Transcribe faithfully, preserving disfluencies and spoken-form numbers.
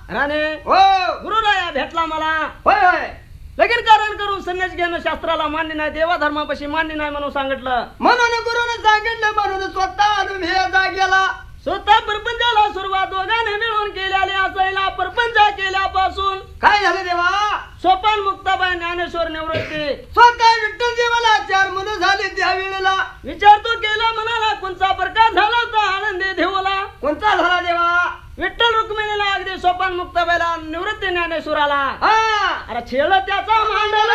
राणे हो गुरुराया भेटला मला. होय होय लगीन कारण करून संन्यास घेणं शास्त्राला मान्य नाही, देवा धर्मापाशी मान्य नाही म्हणून सांगितलं. म्हणून गुरुने सांगितलं म्हणून स्वतः आणून हे जागेला स्वतः प्रपंचाला सुरुवात दोघांनी मिळून केल्याने असायला प्रपंच केल्यापासून काय झालं देवा सोपान मुक्ताबाई ज्ञानेश्वर निवृत्ती स्वतः विठ्ठल देवाला चार मुलं झाली त्या वेळेला विचार तो केला मनाला कोणचा प्रकार झाला होता आनंदी देवला. कोणता झाला देवा विठ्ठल रुक्मिणीला अगदी सोपान मुक्ताबाईला निवृत्ती ज्ञानेश्वराला हा अरे छेळ त्याचा मांडला